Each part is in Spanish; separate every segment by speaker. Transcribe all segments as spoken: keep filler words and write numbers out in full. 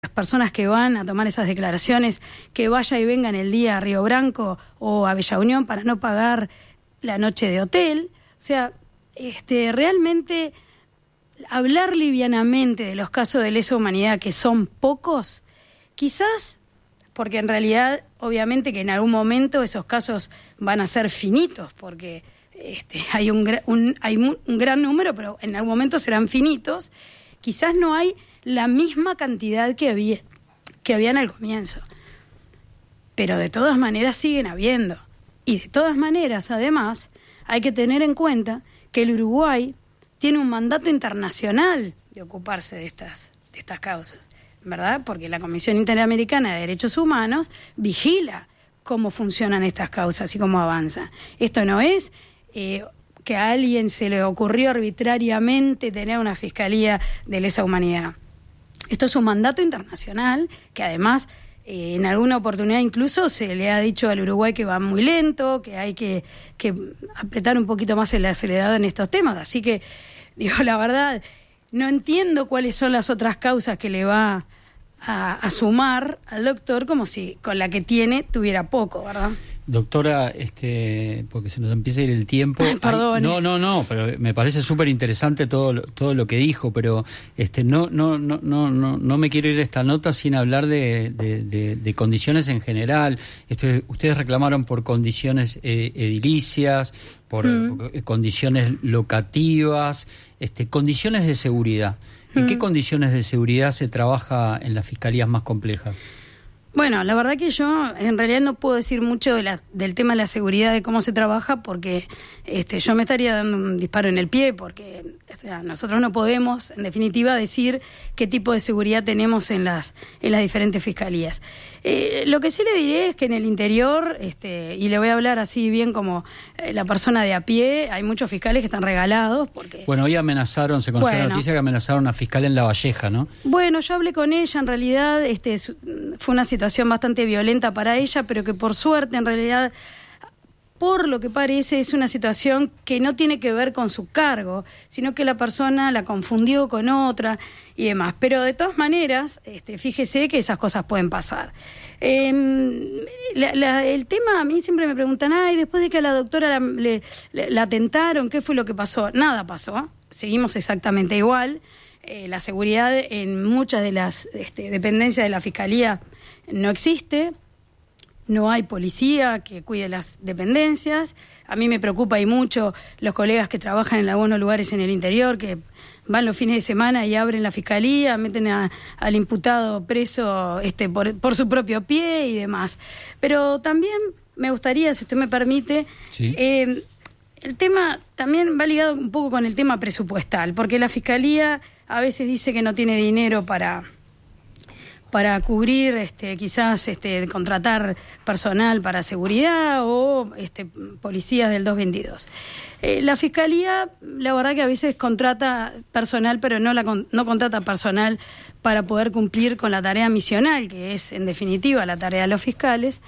Speaker 1: las personas que van a tomar esas declaraciones, que vaya y vengan el día a Río Branco o a Bella Unión para no pagar la noche de hotel. O sea, este, realmente hablar livianamente de los casos de lesa humanidad, que son pocos, quizás porque en realidad, obviamente que en algún momento esos casos van a ser finitos, porque este, hay, un, un, hay un gran número, pero en algún momento serán finitos. Quizás no hay la misma cantidad que había, que habían al comienzo, pero de todas maneras siguen habiendo. Y de todas maneras, además, hay que tener en cuenta que el Uruguay tiene un mandato internacional de ocuparse de estas, de estas causas, ¿verdad? Porque la Comisión Interamericana de Derechos Humanos vigila cómo funcionan estas causas y cómo avanzan. Esto no es eh, que a alguien se le ocurrió arbitrariamente tener una fiscalía de lesa humanidad. Esto es un mandato internacional que además eh, en alguna oportunidad incluso se le ha dicho al Uruguay que va muy lento, que hay que, que apretar un poquito más el acelerador en estos temas. Así que, digo, la verdad, no entiendo cuáles son las otras causas que le va a, a sumar al doctor, como si con la que tiene tuviera poco, ¿verdad?
Speaker 2: Doctora, este, porque se nos empieza a ir el tiempo.
Speaker 1: Ay, perdón.
Speaker 2: Ay, no, no, no, pero me parece súper interesante todo lo, todo lo que dijo, pero este, no, no, no, no, no, no me quiero ir de esta nota sin hablar de, de, de, de condiciones en general. Esto, ustedes reclamaron por condiciones eh, edilicias, por mm. condiciones locativas, este, condiciones de seguridad. ¿En mm. qué condiciones de seguridad se trabaja en las fiscalías más complejas?
Speaker 1: Bueno, la verdad que yo en realidad no puedo decir mucho de la, del tema de la seguridad, de cómo se trabaja, porque este, yo me estaría dando un disparo en el pie, porque o sea, nosotros no podemos, en definitiva, decir qué tipo de seguridad tenemos en las, en las diferentes fiscalías. Eh, lo que sí le diré es que en el interior, este, y le voy a hablar así bien como eh, la persona de a pie, hay muchos fiscales que están regalados. Porque
Speaker 2: Bueno, hoy amenazaron, se conoció bueno, la noticia que amenazaron a una fiscal en La Valleja, ¿no?
Speaker 1: Bueno, yo hablé con ella, en realidad este, fue una situación situación bastante violenta para ella, pero que por suerte, en realidad, por lo que parece, es una situación que no tiene que ver con su cargo, sino que la persona la confundió con otra y demás. Pero de todas maneras, este, fíjese que esas cosas pueden pasar. Eh, la, la, el tema, a mí siempre me preguntan, ay, después de que a la doctora la, le, le, la atentaron, ¿qué fue lo que pasó? Nada pasó, seguimos exactamente igual. Eh, la seguridad en muchas de las este, dependencias de la Fiscalía no existe, no hay policía que cuide las dependencias. A mí me preocupa y mucho los colegas que trabajan en algunos lugares en el interior, que van los fines de semana y abren la fiscalía, meten a, al imputado preso este, por, por su propio pie y demás. Pero también me gustaría, si usted me permite,
Speaker 2: sí.
Speaker 1: eh, el tema también va ligado un poco con el tema presupuestal, porque la fiscalía a veces dice que no tiene dinero para... para cubrir, este, quizás este, contratar personal para seguridad o este, policías del dos veintidós. Eh, la Fiscalía, la verdad que a veces contrata personal, pero no, la, no contrata personal para poder cumplir con la tarea misional, que es, en definitiva, la tarea de los fiscales.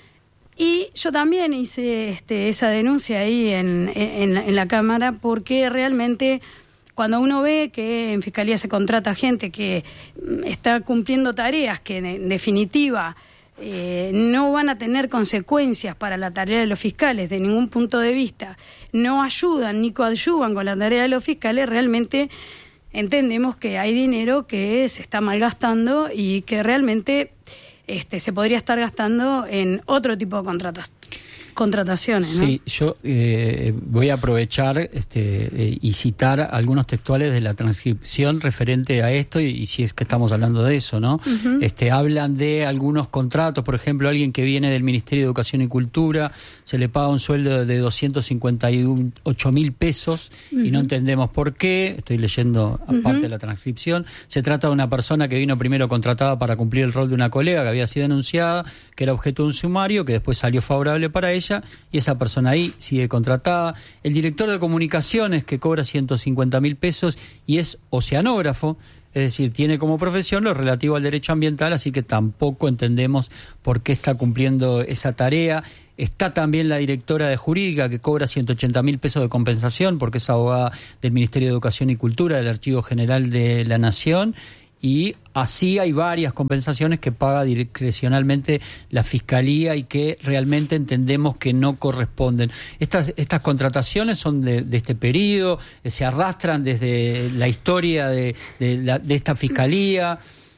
Speaker 1: Y yo también hice este, esa denuncia ahí en, en, en la Cámara, porque realmente... Cuando uno ve que en Fiscalía se contrata gente que está cumpliendo tareas que en definitiva eh, no van a tener consecuencias para la tarea de los fiscales de ningún punto de vista, no ayudan ni coadyuvan con la tarea de los fiscales, realmente entendemos que hay dinero que se está malgastando y que realmente este, se podría estar gastando en otro tipo de contratos. Contrataciones, ¿no?
Speaker 2: Sí, yo eh, voy a aprovechar este, eh, y citar algunos textuales de la transcripción referente a esto y, y si es que estamos hablando de eso, ¿no? Uh-huh. Este, hablan de algunos contratos, por ejemplo, alguien que viene del Ministerio de Educación y Cultura, se le paga un sueldo de doscientos cincuenta y ocho mil pesos uh-huh. y no entendemos por qué, estoy leyendo aparte uh-huh. de la transcripción, se trata de una persona que vino primero contratada para cumplir el rol de una colega que había sido denunciada, que era objeto de un sumario, que después salió favorable para ella, y esa persona ahí sigue contratada. El director de comunicaciones que cobra ciento cincuenta mil pesos y es oceanógrafo, es decir, tiene como profesión lo relativo al derecho ambiental, así que tampoco entendemos por qué está cumpliendo esa tarea. Está también la directora de Jurídica que cobra ciento ochenta mil pesos de compensación porque es abogada del Ministerio de Educación y Cultura, del Archivo General de la Nación. y así hay varias compensaciones que paga discrecionalmente la Fiscalía y que realmente entendemos que no corresponden. Estas, estas contrataciones son de, de este periodo, se arrastran desde la historia de, de, la, de esta Fiscalía.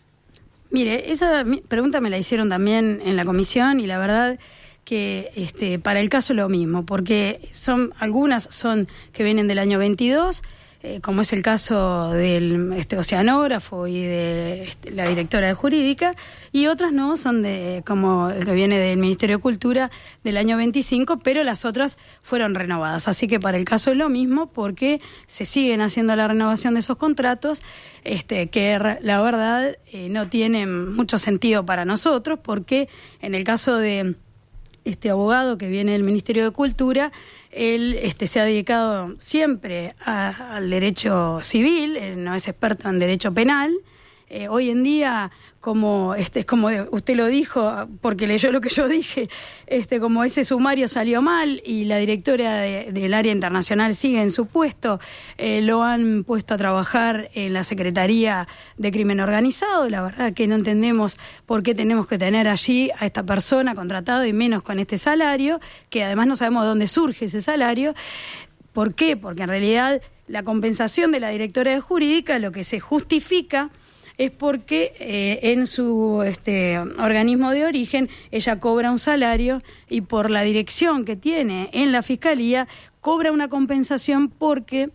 Speaker 1: Mire, esa pregunta me la hicieron también en la comisión y la verdad que este, para el caso es lo mismo, porque son algunas son que vienen del año veintidós, eh, como es el caso del este, oceanógrafo y de este, la directora de jurídica, y otras no, son de como el que viene del Ministerio de Cultura del año veinticinco, pero las otras fueron renovadas. Así que para el caso es lo mismo, porque se siguen haciendo la renovación de esos contratos, este, que la verdad eh, no tienen mucho sentido para nosotros, porque en el caso de este abogado que viene del Ministerio de Cultura, él este, se ha dedicado siempre a, al derecho civil, él no es experto en derecho penal. Eh, hoy en día, como este como usted lo dijo, porque leyó lo que yo dije, este como ese sumario salió mal y la directora de, del área internacional sigue en su puesto, eh, lo han puesto a trabajar en la Secretaría de Crimen Organizado. La verdad que no entendemos por qué tenemos que tener allí a esta persona contratada y menos con este salario, que además no sabemos de dónde surge ese salario. ¿Por qué? Porque en realidad la compensación de la directora de jurídica, lo que se justifica es porque eh, en su este, organismo de origen ella cobra un salario y por la dirección que tiene en la Fiscalía cobra una compensación porque,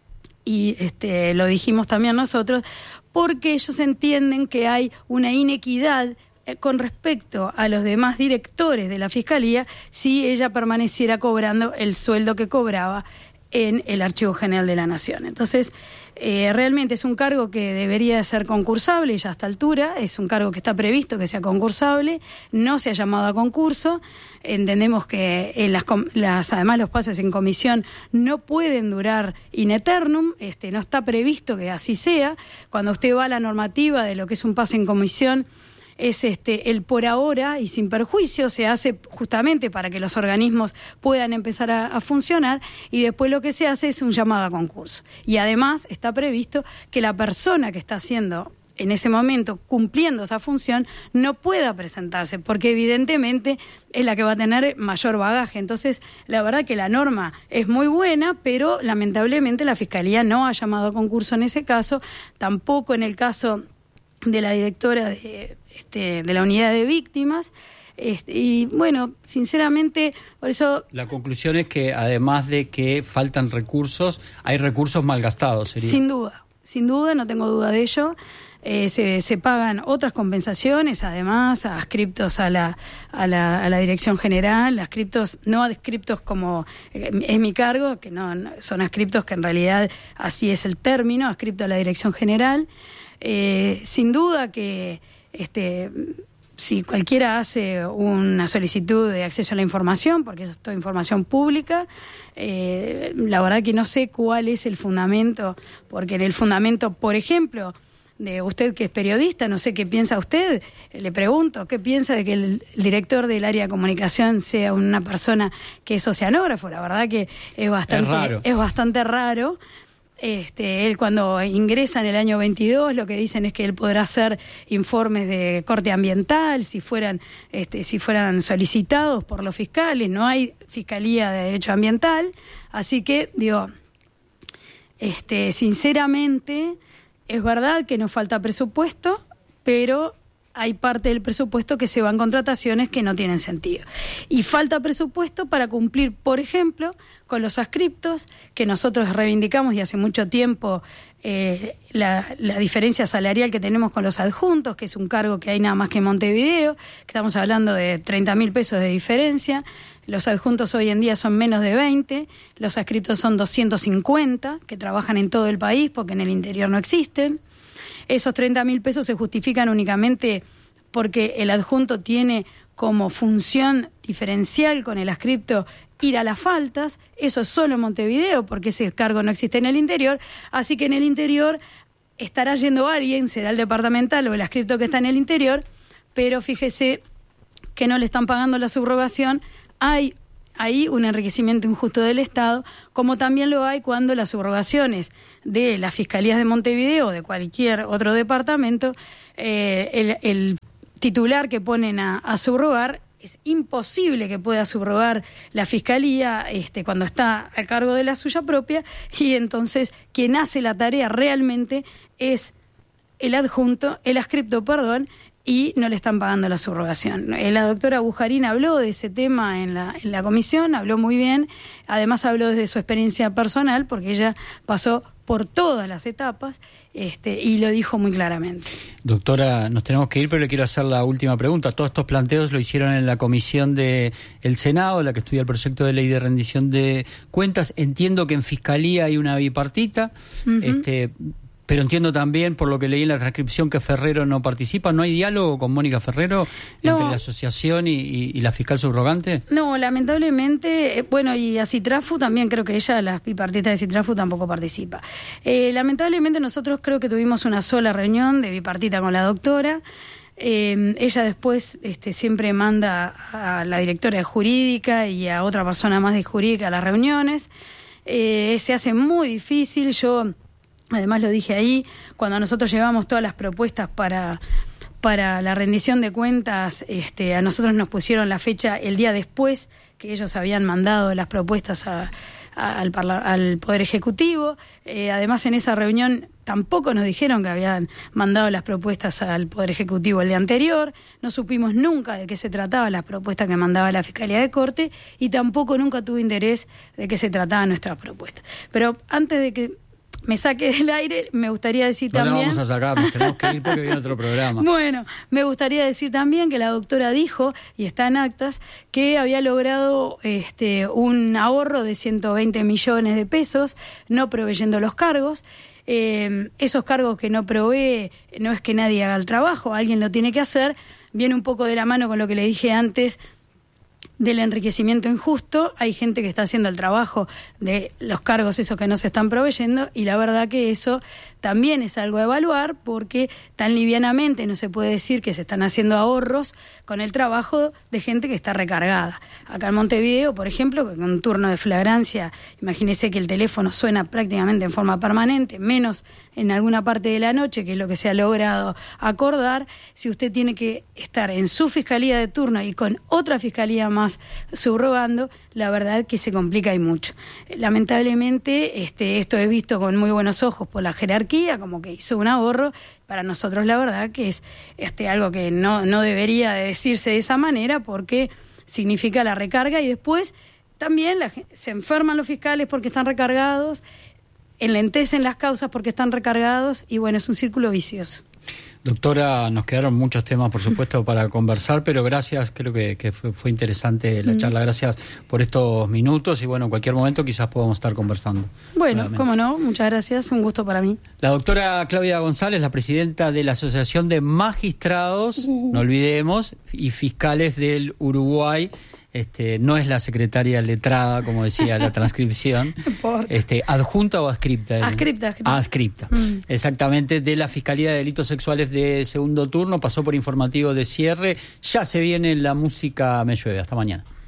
Speaker 1: y este, lo dijimos también nosotros, porque ellos entienden que hay una inequidad con respecto a los demás directores de la Fiscalía si ella permaneciera cobrando el sueldo que cobraba en el Archivo General de la Nación. Entonces, eh, realmente es un cargo que debería ser concursable ya a esta altura, es un cargo que está previsto que sea concursable, no se ha llamado a concurso. Entendemos que en las, las, además los pases en comisión no pueden durar in eternum, este, no está previsto que así sea. Cuando usted va a la normativa de lo que es un pase en comisión, es este el por ahora y sin perjuicio, se hace justamente para que los organismos puedan empezar a, a funcionar, y después lo que se hace es un llamado a concurso. Y además está previsto que la persona que está haciendo en ese momento, cumpliendo esa función, no pueda presentarse, porque evidentemente es la que va a tener mayor bagaje. Entonces, la verdad que la norma es muy buena, pero lamentablemente la Fiscalía no ha llamado a concurso en ese caso, tampoco en el caso de la directora de, este, de la unidad de víctimas. Este, y bueno, sinceramente, por eso... La
Speaker 2: conclusión es que además de que faltan recursos, hay recursos malgastados, ¿sería?
Speaker 1: Sin duda, sin duda, no tengo duda de ello. Eh, se, se pagan otras compensaciones, además, adscriptos a la, a la, a la Dirección General, adscriptos, no adscriptos como eh, es mi cargo, que no, no son adscriptos que en realidad así es el término, adscripto a la Dirección General. Eh, sin duda que este, si cualquiera hace una solicitud de acceso a la información, porque eso es toda información pública, eh, la verdad que no sé cuál es el fundamento, porque en el fundamento, por ejemplo, de usted que es periodista, no sé qué piensa usted, le pregunto, ¿qué piensa de que el director del área de comunicación sea una persona que es oceanógrafo? La verdad que es bastante,
Speaker 2: es raro.
Speaker 1: Es bastante raro. Este, él cuando ingresa en el año veintidós, lo que dicen es que él podrá hacer informes de corte ambiental si fueran, este, si fueran solicitados por los fiscales. No hay Fiscalía de Derecho Ambiental, así que digo, este, sinceramente es verdad que nos falta presupuesto, pero hay parte del presupuesto que se va en contrataciones que no tienen sentido. Y falta presupuesto para cumplir, por ejemplo, con los adscriptos, que nosotros reivindicamos y hace mucho tiempo eh, la, la diferencia salarial que tenemos con los adjuntos, que es un cargo que hay nada más que en Montevideo, que estamos hablando de treinta mil pesos de diferencia. Los adjuntos hoy en día son menos de veinte, los adscriptos son doscientos cincuenta, que trabajan en todo el país porque en el interior no existen. Esos treinta mil pesos se justifican únicamente porque el adjunto tiene como función diferencial con el adscripto ir a las faltas. Eso es solo en Montevideo, porque ese cargo no existe en el interior. Así que en el interior estará yendo alguien, será el departamental o el adscripto que está en el interior, pero fíjese que no le están pagando la subrogación. Hay ahí un enriquecimiento injusto del Estado, como también lo hay cuando las subrogaciones de las fiscalías de Montevideo o de cualquier otro departamento, eh, el, el titular que ponen a, a subrogar, es imposible que pueda subrogar la fiscalía este, cuando está a cargo de la suya propia, y entonces quien hace la tarea realmente es el adjunto, el adscripto, perdón, y no le están pagando la subrogación. La doctora Bujarín habló de ese tema en la, en la comisión, habló muy bien, además habló desde su experiencia personal, porque ella pasó por todas las etapas este, y lo dijo muy claramente.
Speaker 2: Doctora, nos tenemos que ir, pero le quiero hacer la última pregunta. Todos estos planteos lo hicieron en la comisión del Senado, la que estudia el proyecto de ley de rendición de cuentas. Entiendo que en Fiscalía hay una bipartita, uh-huh. este, pero entiendo también, por lo que leí en la transcripción, que Ferrero no participa. ¿No hay diálogo con Mónica Ferrero no. entre la asociación y, y, y la fiscal subrogante?
Speaker 1: No, lamentablemente, bueno, y a Citrafu también creo que ella, la bipartita de Citrafu, tampoco participa. Eh, lamentablemente nosotros creo que tuvimos una sola reunión de bipartita con la doctora. Eh, ella después este, siempre manda a la directora de jurídica y a otra persona más de jurídica a las reuniones. Eh, se hace muy difícil. Yo... Además lo dije ahí, cuando nosotros llevamos todas las propuestas para, para la rendición de cuentas, este, a nosotros nos pusieron la fecha el día después que ellos habían mandado las propuestas a, a, al, al Poder Ejecutivo. Eh, además en esa reunión tampoco nos dijeron que habían mandado las propuestas al Poder Ejecutivo el día anterior. No supimos nunca de qué se trataba la propuesta que mandaba la Fiscalía de Corte y tampoco nunca tuvo interés de qué se trataba nuestra propuesta. Pero antes de que me saque del aire, me gustaría decir
Speaker 2: no
Speaker 1: también...
Speaker 2: No vamos a sacar, nos tenemos que ir porque viene otro programa.
Speaker 1: Bueno, me gustaría decir también que la doctora dijo, y está en actas, que había logrado este, un ahorro de ciento veinte millones de pesos, no proveyendo los cargos. Eh, esos cargos que no provee, no es que nadie haga el trabajo, alguien lo tiene que hacer. Viene un poco de la mano con lo que le dije antes del enriquecimiento injusto. Hay gente que está haciendo el trabajo de los cargos esos que no se están proveyendo, y la verdad que eso también es algo a evaluar, porque tan livianamente no se puede decir que se están haciendo ahorros con el trabajo de gente que está recargada. Acá en Montevideo, por ejemplo, con un turno de flagrancia, imagínese que el teléfono suena prácticamente en forma permanente, menos en alguna parte de la noche, que es lo que se ha logrado acordar. Si usted tiene que estar en su fiscalía de turno y con otra fiscalía más subrogando, la verdad que se complica y mucho. Lamentablemente, este, esto es visto con muy buenos ojos por la jerarquía, como que hizo un ahorro. Para nosotros, la verdad que es este, algo que no, no debería de decirse de esa manera, porque significa la recarga, y después también la, se enferman los fiscales porque están recargados, enlentecen las causas porque están recargados, y bueno, es un círculo vicioso.
Speaker 2: Doctora, nos quedaron muchos temas, por supuesto, para conversar, pero gracias, creo que, que fue, fue interesante la charla, gracias por estos minutos, y bueno, en cualquier momento quizás podamos estar conversando.
Speaker 1: Bueno, nuevamente. Cómo no, muchas gracias, un gusto para mí.
Speaker 2: La doctora Claudia González, la presidenta de la Asociación de Magistrados, uh-huh. no olvidemos, y Fiscales del Uruguay. Este, no es la secretaria letrada, como decía la transcripción. este, ¿Adjunta o adscripta?
Speaker 1: Adscripta. Adscripta,
Speaker 2: adscripta. Mm. Exactamente, de la Fiscalía de Delitos Sexuales de segundo turno, pasó por informativo de cierre. Ya se viene la música Me Llueve. Hasta mañana.